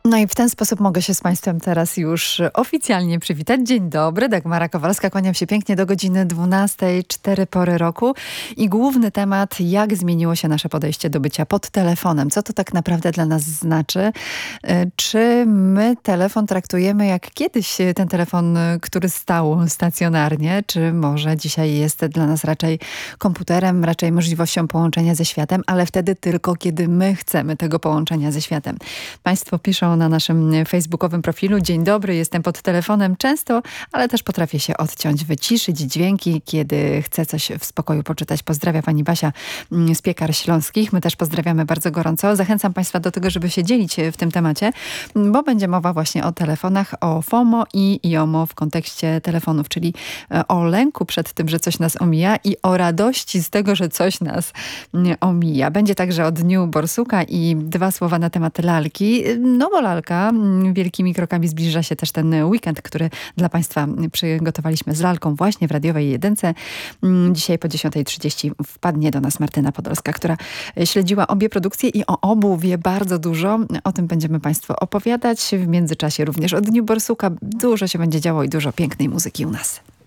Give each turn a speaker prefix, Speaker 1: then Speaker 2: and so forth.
Speaker 1: No i w ten sposób mogę się z Państwem teraz już oficjalnie przywitać. Dzień dobry, Dagmara Kowalska, kłaniam się pięknie do godziny 12, 4 pory roku. I główny temat, jak zmieniło się nasze podejście do bycia pod telefonem. Co to tak naprawdę dla nas znaczy? Czy my telefon traktujemy jak kiedyś ten telefon, który stał stacjonarnie? Czy może dzisiaj jest dla nas raczej komputerem, raczej możliwością połączenia ze światem, ale wtedy tylko, kiedy my chcemy tego połączenia ze światem. Państwo piszą na naszym facebookowym profilu: dzień dobry, jestem pod telefonem często, ale też potrafię się odciąć, wyciszyć dźwięki, kiedy chcę coś w spokoju poczytać. Pozdrawia pani Basia z Piekar Śląskich. My też pozdrawiamy bardzo gorąco. Zachęcam Państwa do tego, żeby się dzielić w tym temacie, bo będzie mowa właśnie o telefonach, o FOMO i JOMO w kontekście telefonów, czyli o lęku przed tym, że coś nas omija i o radości z tego, że coś nas omija. Będzie także o Dniu Borsuka i 2 słowa na temat lalki. No bo lalka wielkimi krokami zbliża się też ten weekend, który dla Państwa przygotowaliśmy z lalką właśnie w radiowej jedynce. Dzisiaj po 10:30 wpadnie do nas Martyna Podolska, która śledziła obie produkcje i o obu wie bardzo dużo. O tym będziemy Państwu opowiadać. W międzyczasie również o Dniu Borsuka. Dużo się będzie działo i dużo pięknej muzyki u nas.